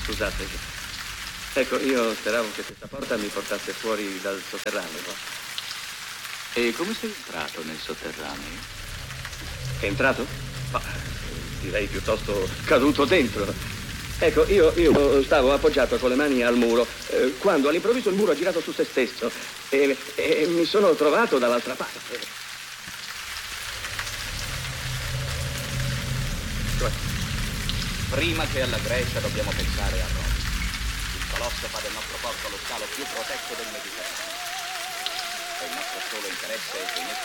Scusate. Ecco, io speravo che questa porta mi portasse fuori dal sotterraneo. E come sei entrato nel sotterraneo? È entrato? Ma direi piuttosto caduto dentro. Ecco, io stavo appoggiato con le mani al muro, quando all'improvviso il muro ha girato su se stesso e mi sono trovato dall'altra parte. Prima che alla Grecia dobbiamo pensare a Roma. Il colosso fa del nostro porto lo scalo più protetto del Mediterraneo. E il nostro solo interesse è che in esso